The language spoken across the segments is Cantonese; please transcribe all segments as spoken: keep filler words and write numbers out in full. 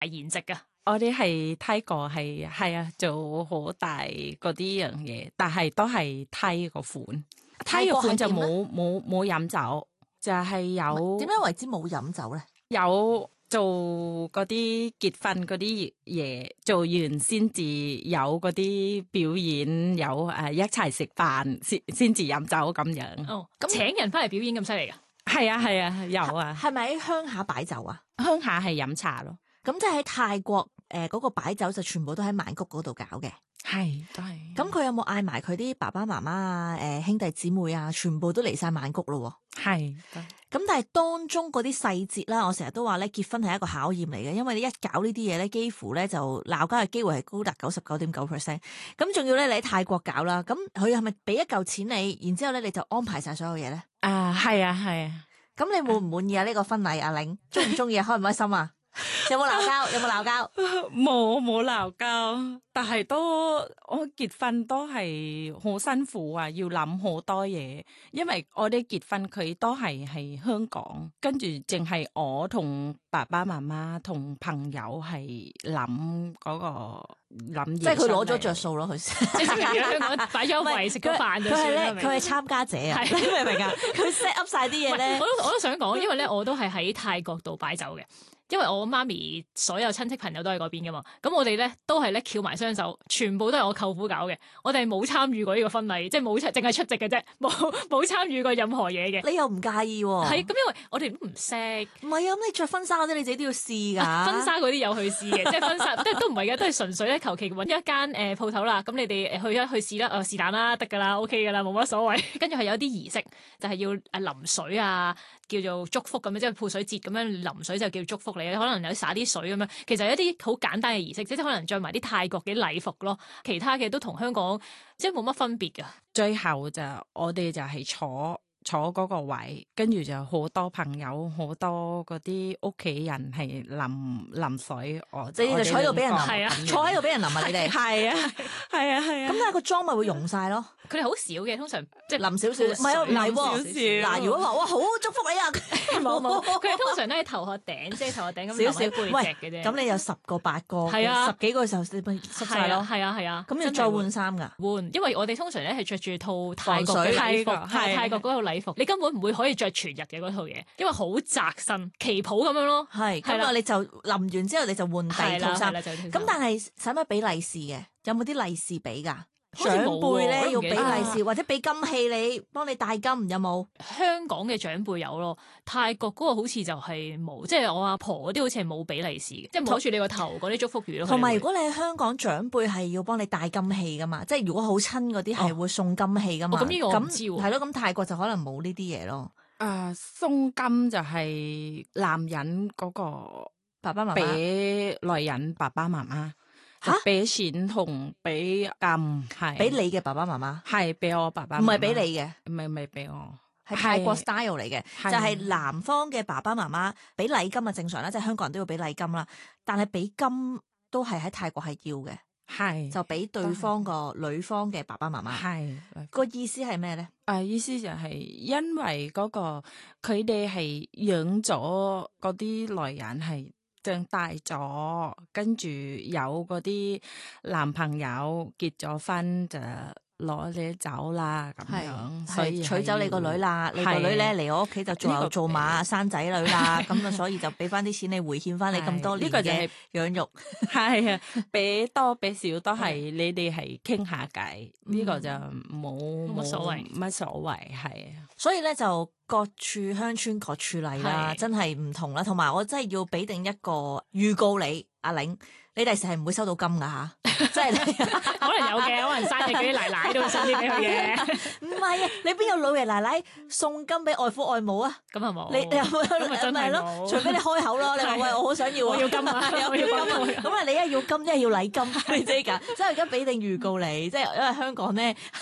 筵席噶？ 我哋係泰國係係啊，做好大嗰啲樣嘢，但係都係泰個款。泰個款就冇冇冇飲酒，就係、是、有點解為之冇飲酒咧？ 有做嗰啲結婚嗰啲嘢，做完先至有嗰啲表演，有誒、呃、一齊食飯先先至飲酒咁樣。 哦，咁請人翻嚟表演咁犀利噶？ 係啊係啊，有啊。 係咪喺鄉下擺酒啊？ 鄉下係飲茶咯。 咁即係喺泰國誒嗰、呃那個擺酒就全部都喺曼谷嗰度搞嘅。 係都係。 咁佢有冇嗌埋佢啲爸爸媽媽啊、誒、呃、兄弟姊妹啊，全部都嚟晒曼谷咯？ 係。 咁但係當中嗰啲細節啦，我成日都話咧，結婚係一個考驗嚟嘅，因為你一搞呢啲嘢咧，幾乎咧就鬧交嘅機會係高達九十九點九 percent。咁仲要咧，你喺泰國搞啦，咁佢係咪俾一嚿錢你，然之後咧你就安排晒所有嘢咧？ 啊，係啊，係啊。 咁你滿唔滿意啊？呢個婚禮，阿玲中唔中意啊？開唔開心啊？有冇鬧交？有冇鬧交？ 冇冇鬧交，但係都我結婚都係好辛苦啊，要諗好多嘢。因為我哋結婚佢都係係香港，跟住淨係我同爸爸媽媽同朋友係諗嗰個諗嘢。即係佢攞咗着數咯，佢即係喺香港擺咗位食咗飯就算。佢係咧， 佢係參加者啊，你明唔明啊？佢 set up 晒啲嘢咧。 我都我都想講，因為咧我都係喺泰國度擺酒嘅。因為我媽咪所有親戚朋友都喺嗰邊噶嘛，咁我哋咧都係咧翹埋雙手，全部都係我舅父搞嘅，我哋冇參與過呢個婚禮，即係冇淨係出席嘅啫，冇冇參與過任何嘢嘅。 你又唔介意喎？ 係咁，因為我哋都唔識。 唔係啊，咁你着婚紗嗰啲你自己都要試噶。 婚紗嗰啲有去試嘅，即係婚紗都都唔係嘅，都係純粹咧求其揾一間誒鋪頭啦，咁你哋誒去一去試啦，誒是但啦，得噶啦 ，OK 噶啦，冇乜所謂。跟住係有啲儀式，就係、是、要誒淋水啊，叫做祝福咁樣，即係潑水節咁樣淋水就叫祝福你，可能有灑啲水咁樣。其實有一啲好簡單嘅儀式，即係可能着埋啲泰國嘅禮服咯，其他嘅都同香港即係冇乜分別噶。 最後就我哋就係坐。坐嗰個位，跟住就好多朋友，好多嗰啲屋企人係淋淋水，我你哋就坐喺度俾人淋， 係啊， 坐喺度俾人淋啊！你哋係啊，係啊，係啊。 咁但係個妝咪會溶晒咯。 佢哋好少嘅，通常即係淋少少，唔係啊，唔係喎。嗱，如果話哇好祝福你啊， 冇冇，佢哋通常都係頭殼頂，即係頭殼頂咁少少背脊嘅啫。 咁你有十個八個， 係啊， 十幾個時候你咪濕晒咯。 係啊係啊。 咁要再換衫㗎？ 換，因為我哋通常咧係着住套泰國嘅禮服， 係泰國嗰套禮服，你根本唔會可以着全日嘅嗰套嘢，因為好窄身旗袍咁樣咯。 係，咁啊你就淋完之後你就換第二套衫。咁但係使乜俾利是嘅？有冇啲利是俾㗎？長輩咧要俾利是，或者俾金器你，幫你戴金，有冇？ 香港嘅長輩有咯，泰國嗰個好似就係冇，即係我阿婆嗰啲好似係冇俾利是嘅，即係摸住你個頭嗰啲祝福語咯。 同埋如果你喺香港，長輩係要幫你戴金器噶嘛，即係如果好親嗰啲係會送金器噶嘛。 咁呢個我唔知喎。 係咯，咁泰國就可能冇呢啲嘢咯。 啊，送金就係男人嗰個爸爸媽媽俾女人爸爸媽媽。吓，俾錢同俾金係俾你嘅爸爸媽媽， 係俾我爸爸媽媽， 唔係俾你嘅， 唔係唔係俾我， 係泰國 style 嚟嘅，就係男方嘅爸爸媽媽俾禮金啊，正常啦，即係香港人都要俾禮金啦，但係俾金都係喺泰國係要嘅， 係就俾對方個女方嘅爸爸媽媽， 係個意思係咩咧？ 誒，意思就係因為嗰個佢哋係養咗嗰啲女人係。長大咗，跟住有嗰啲男朋友結咗婚就攞你走啦，咁樣，所以娶走你個女啦，你個女咧嚟我屋企就做牛做馬生仔女啦，咁啊所以就俾翻啲錢你回獻翻你咁多年嘅養育， 係啊，俾多俾少都係你哋係傾下偈，呢個就冇冇所謂， 乜所謂係啊， 所以咧就。各處鄉村各處例啦，真係唔同啦。同埋我真係要俾定一個預告你，阿玲，你第時係唔會收到金噶吓，即係你可能有嘅，可能生日嗰啲奶奶都會送啲俾佢嘅。 唔係啊，你邊有老爺奶奶送金俾外父外母啊？ 咁係冇， 你你有冇？咁咪係咯，除非你開口咯。你話喂，我好想要， 我要金啊， 我要金啊。咁啊，你一要金，一係要禮金，你知㗎。所以而家俾定預告你，即係因為香港咧係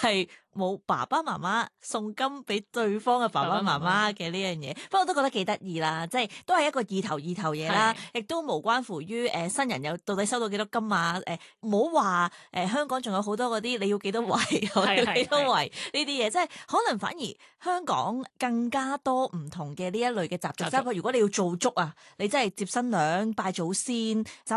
冇爸爸媽媽送金俾對方嘅爸爸媽媽嘅呢樣嘢，不過我都覺得幾得意啦，即係都係一個意頭意頭嘢啦，亦都無關乎於誒、呃、新人有到底收到幾多金啊？誒唔好話誒香港仲有好多嗰啲你要幾多圍，我要幾多圍呢啲嘢，即係可能反而香港更加多唔同嘅呢一類嘅習俗。即係如果你要做足啊，你真係接新娘、拜祖先、浸